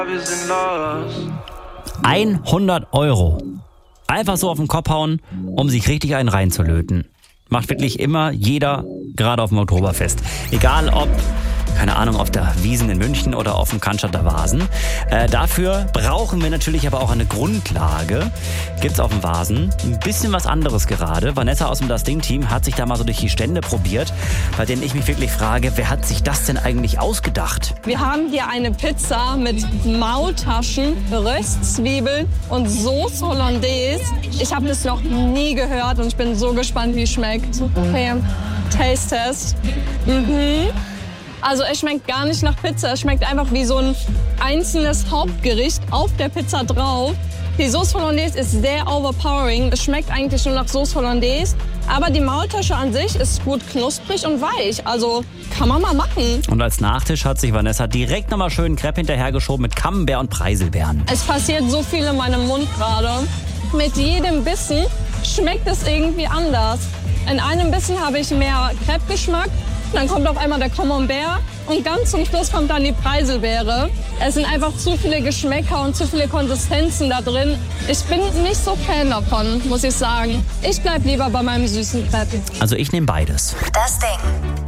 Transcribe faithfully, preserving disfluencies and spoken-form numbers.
hundert Euro. Einfach so auf den Kopf hauen, um sich richtig einen reinzulöten. Macht wirklich immer jeder, gerade auf dem Oktoberfest. Egal ob, keine Ahnung, auf der Wiesn in München oder auf dem Cannstatter Vasen. Äh, dafür brauchen wir natürlich aber auch eine Grundlage. Gibt's auf dem Vasen ein bisschen was anderes gerade. Vanessa aus dem Das Ding-Team hat sich da mal so durch die Stände probiert, bei denen ich mich wirklich frage, wer hat sich das denn eigentlich ausgedacht? Wir haben hier eine Pizza mit Maultaschen, Röstzwiebeln und Sauce Hollandaise. Ich habe das noch nie gehört und ich bin so gespannt, wie es schmeckt. Okay, Taste-Test. Mhm. Also es schmeckt gar nicht nach Pizza, es schmeckt einfach wie so ein einzelnes Hauptgericht auf der Pizza drauf. Die Sauce Hollandaise ist sehr overpowering, es schmeckt eigentlich nur nach Sauce Hollandaise. Aber die Maultasche an sich ist gut knusprig und weich, also kann man mal machen. Und als Nachtisch hat sich Vanessa direkt nochmal schön einen Crepe hinterhergeschoben mit Camembert und Preiselbeeren. Es passiert so viel in meinem Mund gerade. Mit jedem Bissen schmeckt es irgendwie anders. In einem Bissen habe ich mehr Crepe-Geschmack. Dann kommt auf einmal der Camembert und ganz zum Schluss kommt dann die Preiselbeere. Es sind einfach zu viele Geschmäcker und zu viele Konsistenzen da drin. Ich bin nicht so Fan davon, muss ich sagen. Ich bleib lieber bei meinem süßen Crepe. Also ich nehme beides. Das Ding.